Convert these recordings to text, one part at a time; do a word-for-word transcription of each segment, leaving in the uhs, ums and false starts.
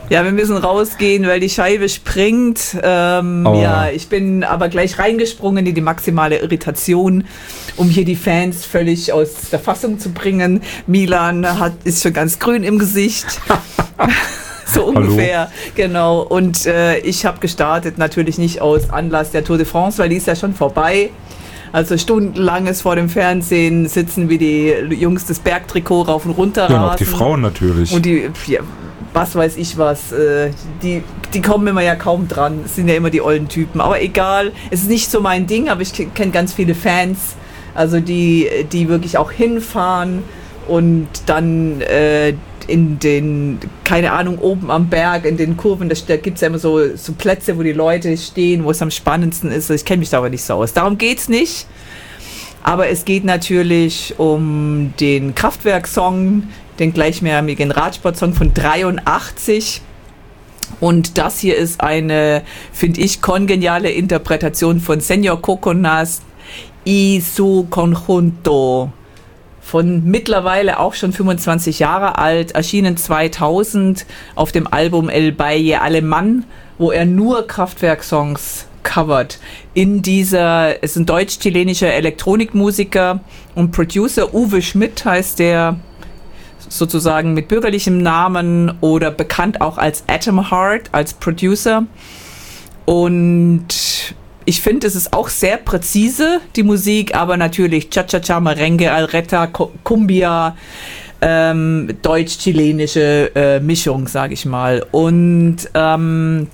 Ja, wir müssen rausgehen, weil die Scheibe springt. Ähm, oh. Ja, ich bin aber gleich reingesprungen in die maximale Irritation, um hier die Fans völlig aus der Fassung zu bringen. Milan hat, ist schon ganz grün im Gesicht. So ungefähr, Hallo. Genau. Und äh, ich habe gestartet, natürlich nicht aus Anlass der Tour de France, weil die ist ja schon vorbei. Also stundenlanges vor dem Fernsehen sitzen, wie die Jungs das Bergtrikot rauf und runter rasen. Ja, und auch die Frauen natürlich. Und die, ja, was weiß ich was, äh, die, die kommen immer ja kaum dran. Es sind ja immer die ollen Typen. Aber egal, es ist nicht so mein Ding, aber ich kenne ganz viele Fans, also die, die wirklich auch hinfahren und dann äh, in den, keine Ahnung, oben am Berg, in den Kurven, da, da gibt es ja immer so, so Plätze, wo die Leute stehen, wo es am spannendsten ist. Ich kenne mich da aber nicht so aus. Darum geht es nicht. Aber es geht natürlich um den Kraftwerk-Song, den gleichnamigen Radsport-Song von dreiundachtzig. Und das hier ist eine, finde ich, kongeniale Interpretation von Señor Coconas y su Conjunto. Von mittlerweile auch schon fünfundzwanzig Jahre alt, erschienen zweitausend auf dem Album El Baile Alemán, wo er nur Kraftwerk-Songs covert. In dieser, es ist ein deutsch-chilenischer Elektronikmusiker und Producer, Uwe Schmidt heißt der, sozusagen mit bürgerlichem Namen oder bekannt auch als Atom Heart, als Producer. Und ich finde, es ist auch sehr präzise, die Musik, aber natürlich Cha-Cha-Cha, Merengue, Alreta, Cumbia, ähm, deutsch-chilenische äh, Mischung, sage ich mal. Und ähm,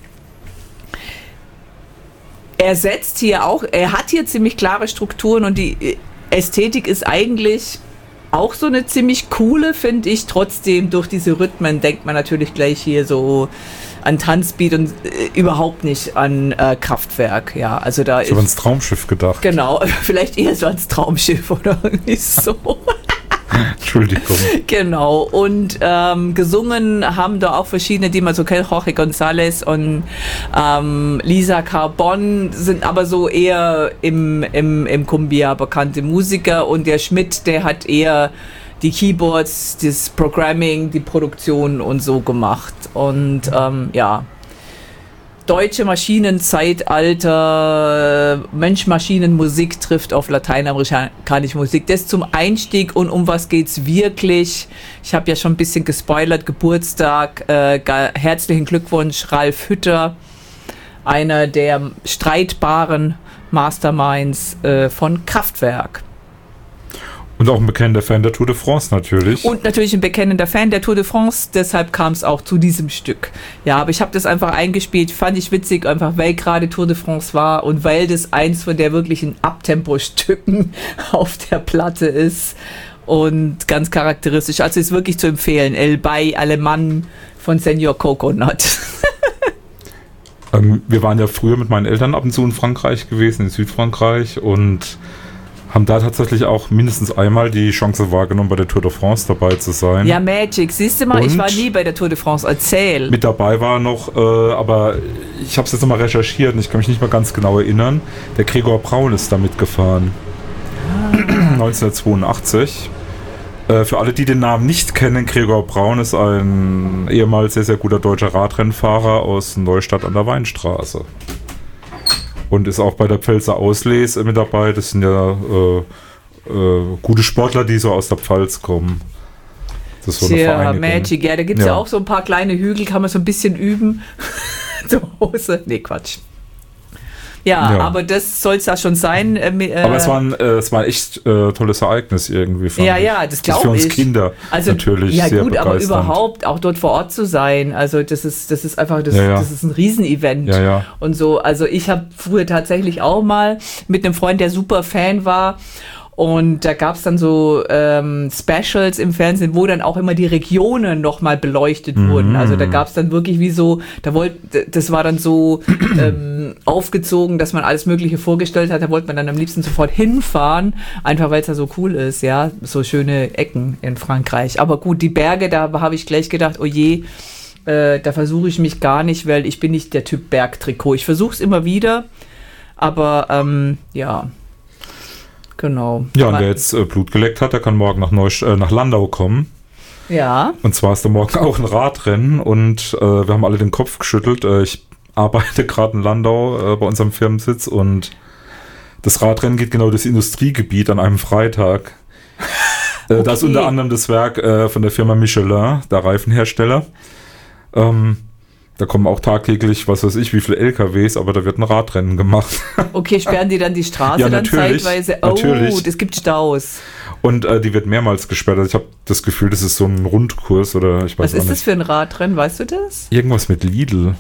er setzt hier auch, er hat hier ziemlich klare Strukturen und die Ästhetik ist eigentlich auch so eine ziemlich coole, finde ich. Trotzdem, durch diese Rhythmen denkt man natürlich gleich hier so an Tanzbeat und äh, überhaupt nicht an äh, Kraftwerk. Ja, also da ich habe ans Traumschiff gedacht. Genau, vielleicht eher so ans Traumschiff oder irgendwie so. Entschuldigung. Genau, und ähm, gesungen haben da auch verschiedene, die man so kennt, Jorge González und ähm, Lisa Carbon, sind aber so eher im, im, im Cumbia bekannte Musiker, und der Schmidt, der hat eher die Keyboards, das Programming, die Produktion und so gemacht. Und ähm, ja, deutsche Maschinenzeitalter, Mensch-Maschinen-Musik trifft auf lateinamerikanische Musik. Das zum Einstieg. Und um was geht's wirklich? Ich habe ja schon ein bisschen gespoilert, Geburtstag, äh, herzlichen Glückwunsch, Ralf Hütter, einer der streitbaren Masterminds äh, von Kraftwerk. Und auch ein bekennender Fan der Tour de France natürlich. Und natürlich ein bekennender Fan der Tour de France, deshalb kam es auch zu diesem Stück. Ja, aber ich habe das einfach eingespielt, fand ich witzig, einfach weil gerade Tour de France war und weil das eins von der wirklichen Abtempo-Stücken auf der Platte ist und ganz charakteristisch. Also ist wirklich zu empfehlen, El Baile Alemán von Señor Coconut. ähm, wir waren ja früher mit meinen Eltern ab und zu in Frankreich gewesen, in Südfrankreich, und haben da tatsächlich auch mindestens einmal die Chance wahrgenommen, bei der Tour de France dabei zu sein. Ja, Magic. Siehst du mal, und ich war nie bei der Tour de France. Erzähl. Mit dabei war noch, äh, aber ich habe es jetzt nochmal recherchiert und ich kann mich nicht mehr ganz genau erinnern, der Gregor Braun ist da mitgefahren. Ah. neunzehnhundertzweiundachtzig. Äh, für alle, die den Namen nicht kennen, Gregor Braun ist ein ehemals sehr, sehr guter deutscher Radrennfahrer aus Neustadt an der Weinstraße. Und ist auch bei der Pfälzer Auslese mit dabei. Das sind ja äh, äh, gute Sportler, die so aus der Pfalz kommen. Das ist so eine Vereinigung. Magic, ja, da gibt es ja. ja auch so ein paar kleine Hügel, kann man so ein bisschen üben. Zu Hause. Nee, Quatsch. Ja, ja, aber das soll es ja schon sein. Äh, aber es war ein, äh, es war ein echt äh, tolles Ereignis irgendwie. Ja, ich. ja, das glaube ich. Für uns Kinder also, natürlich ja, sehr gut, begeisternd. Aber überhaupt auch dort vor Ort zu sein, also das ist, das ist einfach, das, ja, ja. das ist ein Riesenevent ja, ja. und so. Also ich habe früher tatsächlich auch mal mit einem Freund, der super Fan war. Und da gab es dann so ähm, Specials im Fernsehen, wo dann auch immer die Regionen nochmal beleuchtet mhm. wurden. Also da gab es dann wirklich wie so, da wollt, das war dann so ähm, aufgezogen, dass man alles Mögliche vorgestellt hat. Da wollte man dann am liebsten sofort hinfahren, einfach weil es da so cool ist, ja. So schöne Ecken in Frankreich. Aber gut, die Berge, da habe ich gleich gedacht, oh je, äh, da versuche ich mich gar nicht, weil ich bin nicht der Typ Bergtrikot. Ich versuche es immer wieder, aber ähm, ja... Genau. Ja, und wer jetzt äh, Blut geleckt hat, der kann morgen nach, Neusch- äh, nach Landau kommen. Ja. Und zwar ist da morgen auch ein Radrennen und äh, wir haben alle den Kopf geschüttelt. Äh, ich arbeite gerade in Landau äh, bei unserem Firmensitz und das Radrennen geht genau das Industriegebiet an einem Freitag. äh, Okay. Da ist unter anderem das Werk äh, von der Firma Michelin, der Reifenhersteller. Ähm, da kommen auch tagtäglich, was weiß ich, wie viele L K Ws, aber da wird ein Radrennen gemacht. Okay, sperren die dann die Straße Ja, dann natürlich, zeitweise? Oh, natürlich. es gibt Staus. Und äh, die wird mehrmals gesperrt. Also ich habe das Gefühl, das ist so ein Rundkurs oder ich weiß Was auch ist nicht. das für ein Radrennen, weißt du das? Irgendwas mit Lidl.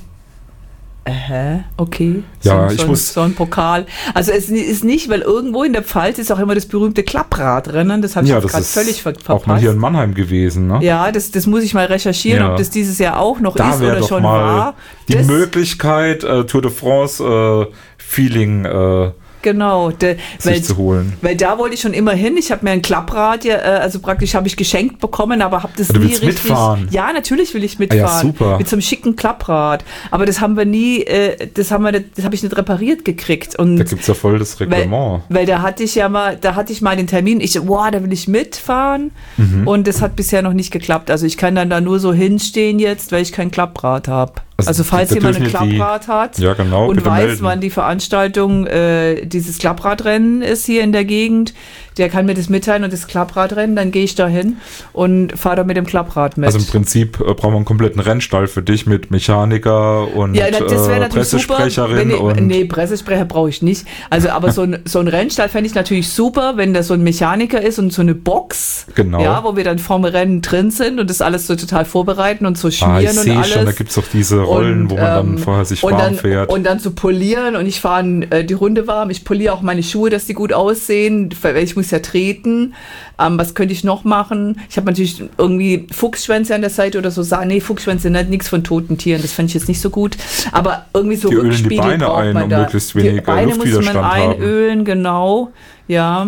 Äh, okay. Ja, so, ich so, muss- ein, so ein Pokal. Also es ist nicht, weil irgendwo in der Pfalz ist auch immer das berühmte Klappradrennen. Das habe ich Ja, jetzt das gerade ist völlig ver auch mal hier in Mannheim gewesen, ne? Ja, das, das muss ich mal recherchieren, Ja. ob das dieses Jahr auch noch Da ist wäre oder doch schon mal war. die Das- Möglichkeit, äh, Tour de France äh, Feeling äh, Genau, de, sich weil, zu holen. weil da wollte ich schon immer hin. Ich habe mir ein Klapprad, ja, äh, also praktisch habe ich geschenkt bekommen, aber habe das Du nie willst richtig. mitfahren? Ja, natürlich will ich Ah mitfahren. ja, super. Mit so einem schicken Klapprad. Aber das haben wir nie, äh, das haben wir, das habe ich nicht repariert gekriegt. Und Da gibt es ja voll das Reglement. Weil da hatte ich ja mal, da hatte ich mal den Termin, ich so, wow, da will ich mitfahren Mhm. und das hat bisher noch nicht geklappt. Also ich kann dann da nur so hinstehen jetzt, weil ich kein Klapprad habe. Also Also, falls da jemand ein dürfen die- Klapprad hat Ja, genau, und bitte weiß, melden. wann die Veranstaltung äh, dieses Klappradrennen ist hier in der Gegend, der kann mir das mitteilen und das Klappradrennen, dann gehe ich da hin und fahre da mit dem Klapprad mit. Also im Prinzip äh, brauchen wir einen kompletten Rennstall für dich mit Mechaniker und Ja, das wäre äh, natürlich super. Pressesprecherin Wenn ich, und nee, Pressesprecher brauche ich nicht. Also, aber so ein, so ein Rennstall fände ich natürlich super, wenn da so ein Mechaniker ist und so eine Box, Genau. ja, wo wir dann vorm Rennen drin sind und das alles so total vorbereiten und so ah, schmieren ich und sehe alles. schon, da gibt es doch diese Rollen, Und, wo man dann ähm, vorher sich und warm dann, fährt. Und dann zu polieren und ich fahre äh, die Runde warm. Ich poliere auch meine Schuhe, dass die gut aussehen, weil ich muss ja treten. Ähm, was könnte ich noch machen? Ich habe natürlich irgendwie Fuchsschwänze an der Seite oder so. Sa- Nee, Fuchsschwänze, nicht nichts von toten Tieren. Das fände ich jetzt nicht so gut. Aber irgendwie so Die ölen die Rückspiegel Beine braucht ein, man um da. möglichst Die wenig Beine muss man Luftwiderstand haben. einölen, genau. Ja.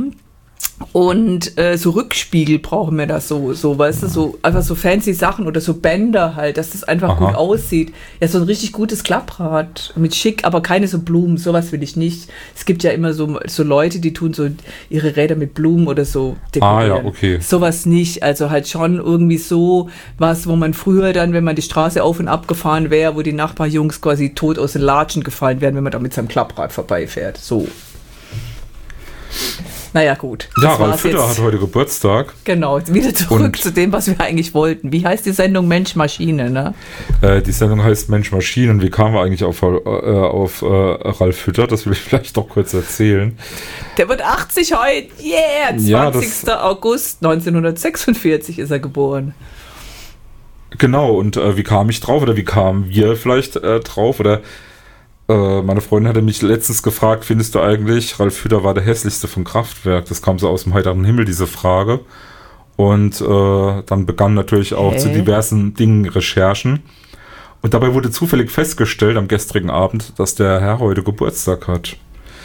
Und äh, so Rückspiegel brauchen wir da so, so, weißt du, so einfach so fancy Sachen oder so Bänder halt, dass das einfach Aha. gut aussieht. Ja, so ein richtig gutes Klapprad mit schick, aber keine so Blumen, sowas will ich nicht. Es gibt ja immer so, so Leute, die tun so ihre Räder mit Blumen oder so dekorieren. Ah, ja, okay. Sowas nicht, also halt schon irgendwie so was, wo man früher dann, wenn man die Straße auf und ab gefahren wäre, wo die Nachbarjungs quasi tot aus den Latschen gefallen wären, wenn man da mit seinem Klapprad vorbeifährt, so. Naja, gut. Ja, Das Ralf war's Hütter jetzt. hat heute Geburtstag. Genau, jetzt wieder zurück Und- zu dem, was wir eigentlich wollten. Wie heißt die Sendung Mensch Maschine, ne? Äh, die Sendung heißt Mensch Maschine. Und wie kamen wir eigentlich auf, äh, auf äh, Ralf Hütter? Das will ich vielleicht doch kurz erzählen. Der wird achtzig heute. Yeah! Ja, das- zwanzigster August neunzehnhundertsechsundvierzig ist er geboren. Genau, und äh, wie kam ich drauf? Oder wie kamen wir vielleicht äh, drauf? Oder äh, meine Freundin hatte mich letztens gefragt, findest du eigentlich, Ralf Hütter war der hässlichste vom Kraftwerk? Das kam so aus dem heiteren Himmel, diese Frage. Und äh, dann begannen natürlich auch Hä? zu diversen Dingen Recherchen. Und dabei wurde zufällig festgestellt am gestrigen Abend, dass der Herr heute Geburtstag hat.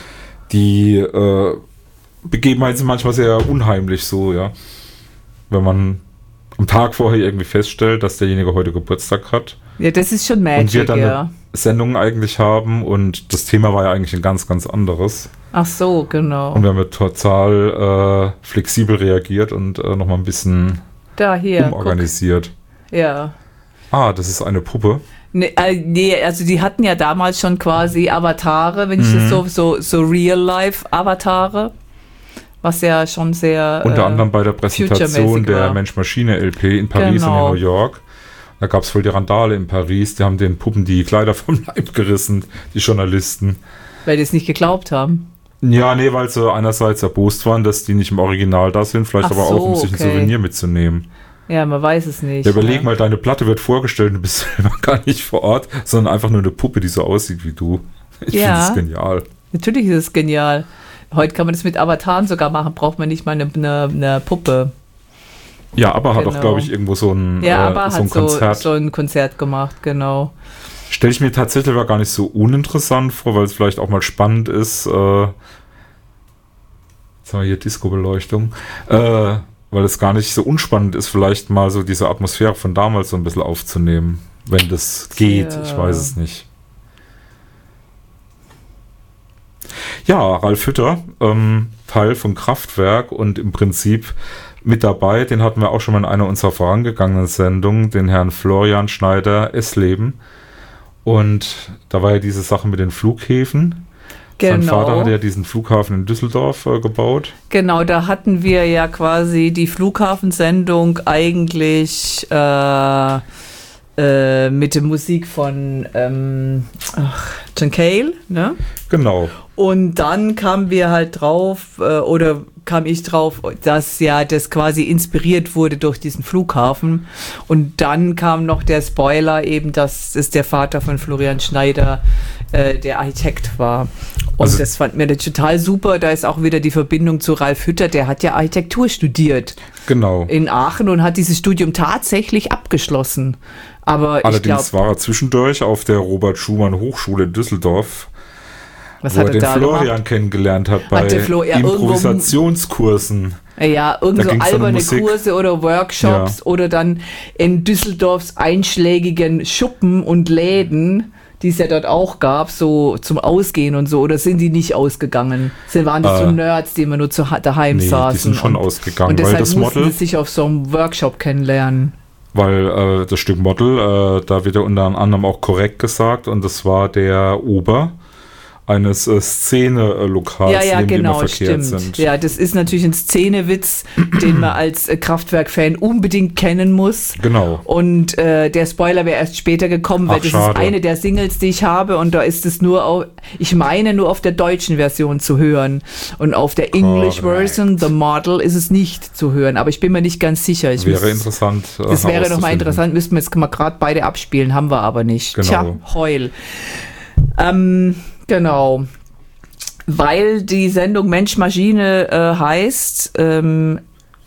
Die äh, Begebenheiten sind manchmal sehr unheimlich so, ja. Wenn man am Tag vorher irgendwie feststellt, dass derjenige heute Geburtstag hat Ja, das ist schon und wir Magic, dann ja. eine Sendung eigentlich haben und das Thema war ja eigentlich ein ganz, ganz anderes. Ach so, genau. Und wir haben ja total äh, flexibel reagiert und äh, nochmal ein bisschen Da, hier. Guck. umorganisiert. Ja. Ah, das ist eine Puppe. Nee, äh, nee, also die hatten ja damals schon quasi Avatare, wenn ich Mhm. das so, so, so Real-Life-Avatare, was ja schon sehr Unter äh, anderem bei der Präsentation future-mäßig der war. Mensch-Maschine-L P in Paris Genau. und in New York. Da gab es voll die Randale in Paris. Die haben den Puppen die Kleider vom Leib gerissen, die Journalisten. weil die es nicht geglaubt haben. Ja, nee, weil sie einerseits erbost waren, dass die nicht im Original da sind, vielleicht Ach aber auch, um so, sich ein okay. Souvenir mitzunehmen. Ja, man weiß es nicht. Ja, überleg ja. mal, deine Platte wird vorgestellt und du bist selber gar nicht vor Ort, sondern einfach nur eine Puppe, die so aussieht wie du. Ich Ja. finde das genial. Natürlich ist es genial. Heute kann man das mit Avataren sogar machen, braucht man nicht mal eine, eine, eine Puppe. Ja, aber hat auch, Genau. glaube ich, irgendwo so ein, Ja, äh, aber so ein hat so, Konzert. so ein Konzert gemacht, genau. Stelle ich mir tatsächlich aber gar nicht so uninteressant vor, weil es vielleicht auch mal spannend ist. Äh, jetzt haben wir hier Disco-Beleuchtung. Äh, weil es gar nicht so unspannend ist, vielleicht mal so diese Atmosphäre von damals so ein bisschen aufzunehmen. Wenn das geht, Ja. ich weiß es nicht. Ja, Ralf Hütter, ähm, Teil von Kraftwerk und im Prinzip mit dabei, den hatten wir auch schon mal in einer unserer vorangegangenen Sendungen, den Herrn Florian Schneider-Esleben. Und da war ja diese Sache mit den Flughäfen. Genau. Sein Vater hat ja diesen Flughafen in Düsseldorf äh, gebaut. Genau, da hatten wir ja quasi die Flughafensendung eigentlich äh, äh, mit der Musik von ähm, ach, John Cale, ne? Genau. Und dann kamen wir halt drauf, äh, oder kam ich drauf, dass ja das quasi inspiriert wurde durch diesen Flughafen. Und dann kam noch der Spoiler eben, dass es der Vater von Florian Schneider äh, der Architekt war. Und also, das fand mir total super. Da ist auch wieder die Verbindung zu Ralf Hütter. Der hat ja Architektur studiert. Genau. In Aachen und hat dieses Studium tatsächlich abgeschlossen. Aber allerdings ich glaub, war er zwischendurch auf der Robert-Schumann-Hochschule in Düsseldorf, was wo hat er er den da Florian gemacht? kennengelernt hat bei hat Flo, ja, Improvisationskursen. Ja, irgend so alberne Kurse oder Workshops, ja. Oder dann in Düsseldorfs einschlägigen Schuppen und Läden, die es ja dort auch gab, so zum Ausgehen und so, oder sind die nicht ausgegangen? Sind, waren das äh, so Nerds, die immer nur zu, daheim nee, saßen? Die sind schon und, ausgegangen, und deshalb weil das mussten Model sie sich auf so einem Workshop kennenlernen. Weil äh, das Stück Model, äh, da wird ja unter anderem auch korrekt gesagt, und das war der Ober eines äh, Szene-Lokals, ja, ja, in dem genau, wir verkehrt stimmt. sind. Ja, das ist natürlich ein Szenewitz, den man als äh, Kraftwerk-Fan unbedingt kennen muss. Genau. Und äh, der Spoiler wäre erst später gekommen, weil Ach, das schade. ist eine der Singles, die ich habe, und da ist es nur, auf, ich meine, nur auf der deutschen Version zu hören. Und auf der English Correct. Version, The Model, ist es nicht zu hören. Aber ich bin mir nicht ganz sicher. Ich wäre muss, interessant. Äh, das wäre nochmal interessant, müssten wir jetzt mal gerade beide abspielen, haben wir aber nicht. Genau. Tja, heul. Ähm, genau. Weil die Sendung Mensch Maschine äh, heißt, ähm,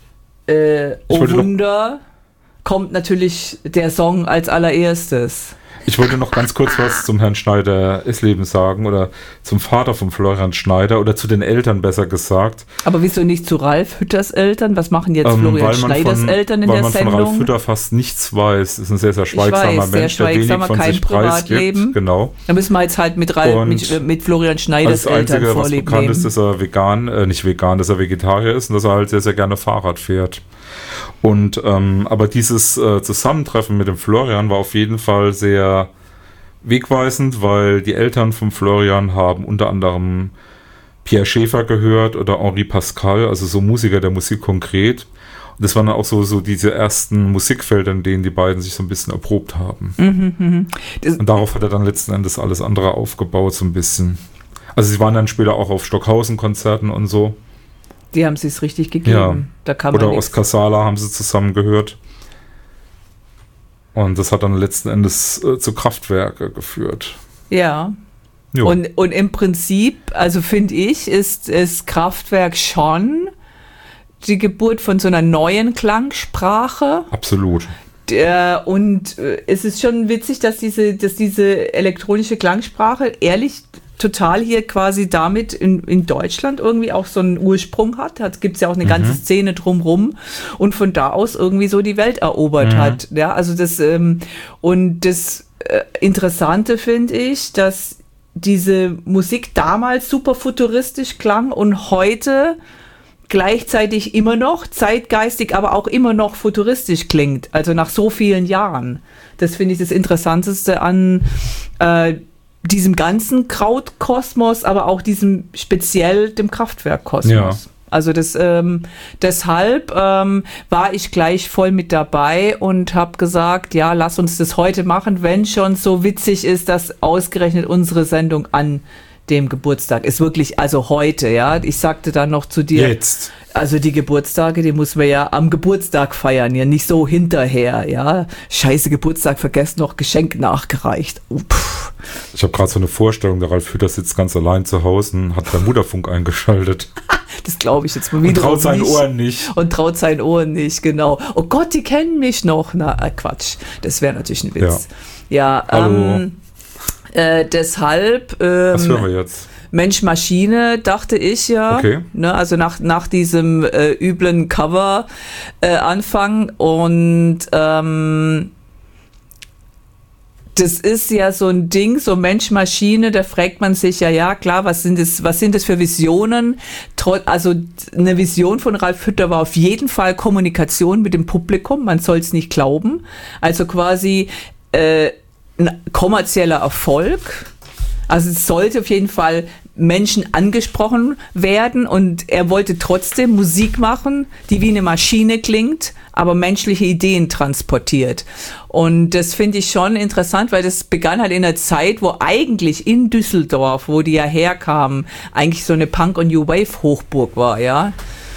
äh, oh Wunder, kommt natürlich der Song als allererstes. Ich wollte noch ganz kurz was zum Herrn Schneider-Esleben sagen, oder zum Vater von Florian Schneider, oder zu den Eltern besser gesagt. Aber wieso nicht zu Ralf Hütters Eltern? Was machen jetzt ähm, Florian Schneiders von, Eltern in weil der man Sendung? Von Ralf Hütter fast nichts weiß. Ist ein sehr, sehr schweigsamer ich weiß, Mensch, sehr schweigsamer, der wenig von kein sich Privatleben. preisgibt. Genau. Da müssen wir jetzt halt mit, Ralf, mit, mit Florian Schneiders also das Eltern Einzige, Vorlieb was bekannt nehmen. ist, dass er vegan, äh, nicht vegan, dass er Vegetarier ist und dass er halt sehr, sehr gerne Fahrrad fährt. Und ähm, aber dieses äh, Zusammentreffen mit dem Florian war auf jeden Fall sehr wegweisend, weil die Eltern von Florian haben unter anderem Pierre Schaeffer gehört oder Henri Pascal, also so Musiker der Musik konkret. Und das waren dann auch so, so diese ersten Musikfelder, in denen die beiden sich so ein bisschen erprobt haben. Mhm, mh. Und darauf hat er dann letzten Endes alles andere aufgebaut, so ein bisschen. Also sie waren dann später auch auf Stockhausen-Konzerten und so. Die haben sie es richtig gegeben. Ja. Da kann oder man Oskar Sala haben sie zusammen gehört. Und das hat dann letzten Endes äh, zu Kraftwerke geführt. Ja. Jo. Und, und im Prinzip, also finde ich, ist, ist Kraftwerk schon die Geburt von so einer neuen Klangsprache. Absolut. Der, und äh, es ist schon witzig, dass diese, dass diese elektronische Klangsprache ehrlich total hier quasi damit in, in Deutschland irgendwie auch so einen Ursprung hat. Da gibt es ja auch eine mhm. ganze Szene drumrum und von da aus irgendwie so die Welt erobert mhm. hat. Ja, also das ähm, und das äh, Interessante finde ich, dass diese Musik damals super futuristisch klang und heute gleichzeitig immer noch zeitgeistig, aber auch immer noch futuristisch klingt. Also nach so vielen Jahren. Das finde ich das Interessanteste an äh, diesem ganzen Krautkosmos, aber auch diesem speziell dem Kraftwerkkosmos. Ja. Also das ähm, deshalb ähm, war ich gleich voll mit dabei und habe gesagt, ja, lass uns das heute machen, wenn schon so witzig ist, dass ausgerechnet unsere Sendung an dem Geburtstag ist wirklich, also heute, ja. Ich sagte dann noch zu dir, Jetzt. Also die Geburtstage, die muss man ja am Geburtstag feiern, ja, nicht so hinterher, ja. Scheiße, Geburtstag vergessen, noch Geschenk nachgereicht. Oh, ich habe gerade so eine Vorstellung, der Ralf Hütter sitzt ganz allein zu Hause und hat beim Mutterfunk eingeschaltet. Das glaube ich jetzt mal wieder. Und traut seinen Ohren nicht. Und traut seinen Ohren nicht, genau. Oh Gott, die kennen mich noch. Na, äh, Quatsch. Das wäre natürlich ein Witz. Ja, ja ähm, äh, deshalb. Ähm, Was hören wir jetzt? Mensch Maschine, dachte ich ja. Okay. Ne, also nach, nach diesem äh, üblen Cover äh, Anfang und ähm, das ist ja so ein Ding, so Mensch-Maschine, da fragt man sich ja, ja klar, was sind das, was sind das für Visionen? Also eine Vision von Ralf Hütter war auf jeden Fall Kommunikation mit dem Publikum, man soll es nicht glauben. Also quasi äh, ein kommerzieller Erfolg. Also es sollte auf jeden Fall Menschen angesprochen werden und er wollte trotzdem Musik machen, die wie eine Maschine klingt, aber menschliche Ideen transportiert. Und das finde ich schon interessant, weil das begann halt in einer Zeit, wo eigentlich in Düsseldorf, wo die ja herkamen, eigentlich so eine Punk- und New Wave-Hochburg war, ja.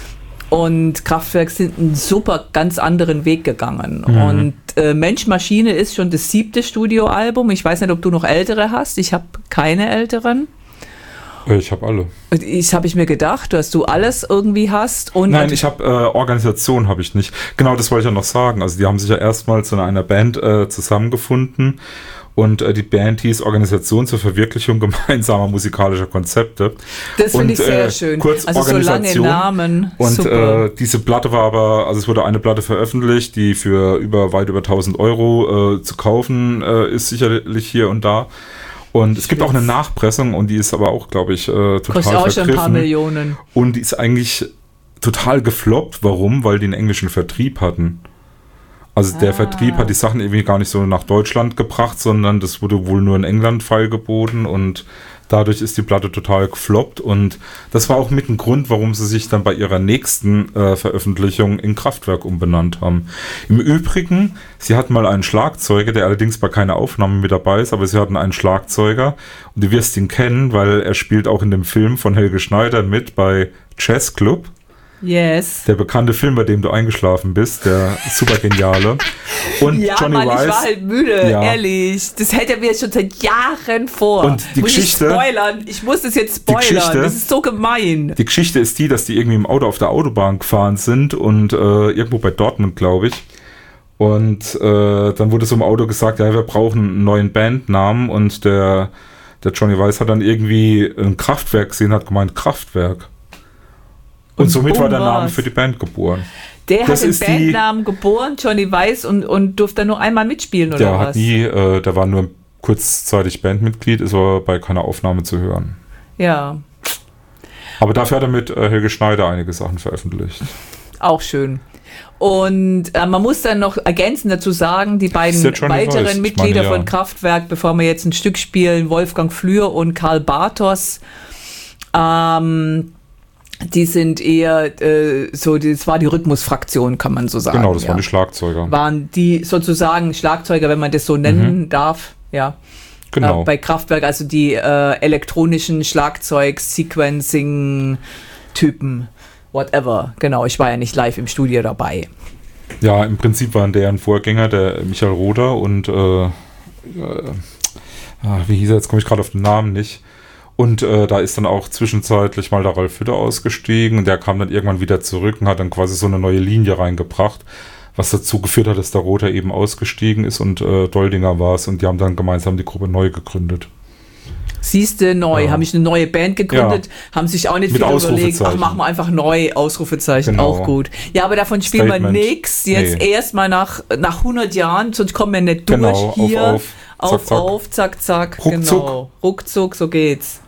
Und Kraftwerk sind einen super, ganz anderen Weg gegangen. Mhm. Und äh, Mensch Maschine ist schon das siebte Studioalbum. Ich weiß nicht, ob du noch ältere hast. Ich habe keine älteren. Ich habe alle. Ich habe ich mir gedacht, dass du alles irgendwie hast. Und Nein, ich habe äh, Organisation habe ich nicht. Genau, das wollte ich ja noch sagen. Also die haben sich ja erstmals in einer Band äh, zusammengefunden und äh, die Band hieß Organisation zur Verwirklichung gemeinsamer musikalischer Konzepte. Das finde ich sehr äh, schön. Kurz also Organisation. So lange Namen. Und Super. Äh, diese Platte war aber, also es wurde eine Platte veröffentlicht, die für über weit über tausend Euro äh, zu kaufen äh, ist, sicherlich hier und da. Und es gibt auch eine Nachpressung und die ist aber auch, glaube ich, äh, total kostet auch schon ein paar Millionen. Und die ist eigentlich total gefloppt. Warum? Weil die einen englischen Vertrieb hatten. Also ah. der Vertrieb hat die Sachen irgendwie gar nicht so nach Deutschland gebracht, sondern das wurde wohl nur in England feilgeboten und dadurch ist die Platte total gefloppt und das war auch mit ein Grund, warum sie sich dann bei ihrer nächsten äh, Veröffentlichung in Kraftwerk umbenannt haben. Im Übrigen, sie hatten mal einen Schlagzeuger, der allerdings bei keiner Aufnahme mit dabei ist, aber sie hatten einen Schlagzeuger und du wirst ihn kennen, weil er spielt auch in dem Film von Helge Schneider mit bei Jazz Club. Yes. Der bekannte Film, bei dem du eingeschlafen bist, der super geniale. Und ja, Johnny Mann, Weiss, ich war halt müde, ja. ehrlich. Das hält er mir schon seit Jahren vor. Und die muss Geschichte, ich spoilern? Ich muss das jetzt spoilern. Das ist so gemein. Die Geschichte ist die, dass die irgendwie im Auto auf der Autobahn gefahren sind und äh, irgendwo bei Dortmund, glaube ich. Und äh, dann wurde so im Auto gesagt, ja, wir brauchen einen neuen Bandnamen und der, der Johnny Weiss hat dann irgendwie ein Kraftwerk gesehen, hat gemeint, Kraftwerk. Und, und somit war der Name war's. Für die Band geboren. Der das hat den Bandnamen die, geboren, Johnny Weiss, und, und durfte dann nur einmal mitspielen, oder der was? Der hat nie, äh, der war nur kurzzeitig Bandmitglied, ist aber bei keiner Aufnahme zu hören. Ja. Aber dafür hat er mit äh, Helge Schneider einige Sachen veröffentlicht. Auch schön. Und äh, man muss dann noch ergänzend dazu sagen, die beiden weiteren Weiss. Mitglieder meine, ja. von Kraftwerk, bevor wir jetzt ein Stück spielen, Wolfgang Flür und Karl Bartos, ähm, die sind eher äh, so, das war die Rhythmusfraktion, kann man so sagen. Genau, das ja. waren die Schlagzeuger. Waren die sozusagen Schlagzeuger, wenn man das so nennen mhm. darf, ja. Genau. Äh, bei Kraftwerk, also die äh, elektronischen Schlagzeug-Sequencing-Typen, whatever. Genau, ich war ja nicht live im Studio dabei. Ja, im Prinzip waren deren Vorgänger der Michael Roder und äh, äh, wie hieß er, jetzt komme ich gerade auf den Namen nicht. Und äh, da ist dann auch zwischenzeitlich mal der Ralf Hütter ausgestiegen und der kam dann irgendwann wieder zurück und hat dann quasi so eine neue Linie reingebracht, was dazu geführt hat, dass der Roter eben ausgestiegen ist und äh, Doldinger war es und die haben dann gemeinsam die Gruppe neu gegründet. Siehste, neu, ja. haben ich eine neue Band gegründet, ja. haben sich auch nicht Mit viel überlegt, ach, machen wir einfach neu, Ausrufezeichen, genau. auch gut. Ja, aber davon spielen wir nichts, jetzt nee. erstmal nach, nach hundert Jahren, sonst kommen wir nicht durch genau, hier. Auf, auf, auf, zack, zack. auf, zack, zack, Ruckzuck. genau. Ruckzuck, so geht's.